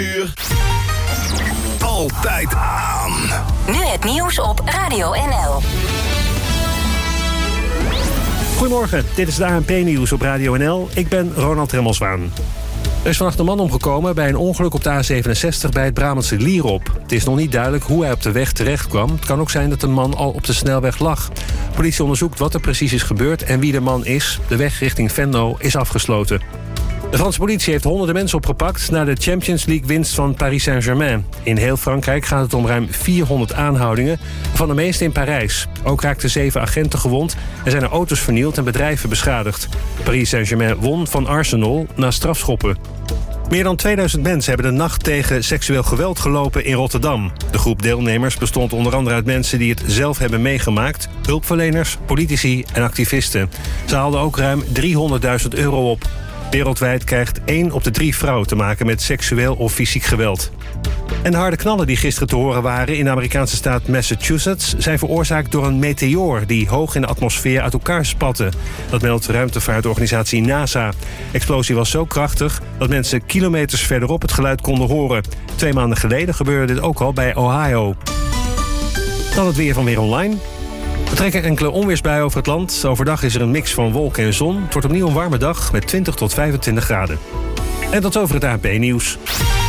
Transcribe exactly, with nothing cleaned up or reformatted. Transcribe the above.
Uur. Altijd aan. Nu het nieuws op Radio N L. Goedemorgen, dit is het A N P-nieuws op Radio N L. Ik ben Ronald Remmelswaan. Er is vannacht een man omgekomen bij een ongeluk op de A zevenenzestig bij het Brabantse Lierop. Het is nog niet duidelijk hoe hij op de weg terecht kwam. Het kan ook zijn dat de man al op de snelweg lag. Politie onderzoekt wat er precies is gebeurd en wie de man is. De weg richting Venlo is afgesloten. De Franse politie heeft honderden mensen opgepakt na de Champions League winst van Paris Saint-Germain. In heel Frankrijk gaat het om ruim vierhonderd aanhoudingen, van de meeste in Parijs. Ook raakten zeven agenten gewond en zijn er auto's vernield en bedrijven beschadigd. Paris Saint-Germain won van Arsenal na strafschoppen. Meer dan tweeduizend mensen hebben de nacht tegen seksueel geweld gelopen in Rotterdam. De groep deelnemers bestond onder andere uit mensen die het zelf hebben meegemaakt, hulpverleners, politici en activisten. Ze haalden ook ruim driehonderdduizend euro op. Wereldwijd krijgt één op de drie vrouwen te maken met seksueel of fysiek geweld. En de harde knallen die gisteren te horen waren in de Amerikaanse staat Massachusetts zijn veroorzaakt door een meteoor die hoog in de atmosfeer uit elkaar spatte. Dat meldt ruimtevaartorganisatie NASA. De explosie was zo krachtig dat mensen kilometers verderop het geluid konden horen. Twee maanden geleden gebeurde dit ook al bij Ohio. Dan het weer van Weer Online. Er trekken enkele onweersbuien over het land. Overdag is er een mix van wolken en zon. Het wordt opnieuw een warme dag met twintig tot vijfentwintig graden. En tot over het A N P-nieuws.